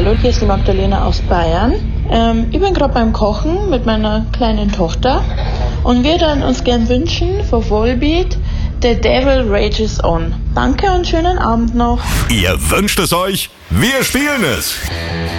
Hallo, hier ist die Magdalena aus Bayern. Ich bin gerade beim Kochen mit meiner kleinen Tochter und wir würden uns gern wünschen von Volbeat The Devil Rages On. Danke und schönen Abend noch. Ihr wünscht es euch, wir spielen es.